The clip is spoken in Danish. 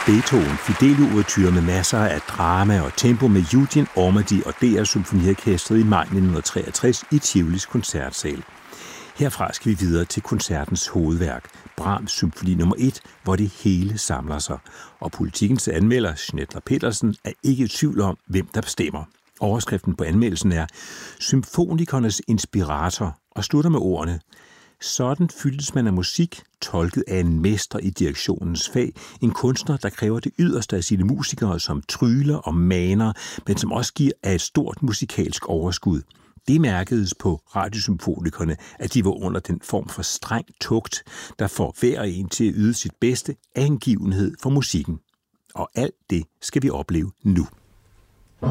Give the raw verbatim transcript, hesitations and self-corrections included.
Beethoven Fidelio-ouverture med masser af drama og tempo med Eugene Ormandy og D R Symfoniorkestret i maj nitten treogtres i Tivolis koncertsal. Herfra skal vi videre til koncertens hovedværk, Brahms Symfoni nummer et, hvor det hele samler sig. Og Politikens anmelder, Schnedler Petersen, er ikke i tvivl om, hvem der bestemmer. Overskriften på anmeldelsen er Symfonikernes inspirator og slutter med ordene: sådan fyldes man af musik, tolket af en mester i direktionens fag, en kunstner, der kræver det yderste af sine musikere som tryller og maner, men som også giver af et stort musikalsk overskud. Det mærkedes på radiosymfonikerne, at de var under den form for streng tugt, der får hver en til at yde sit bedste angivenhed for musikken. Og alt det skal vi opleve nu.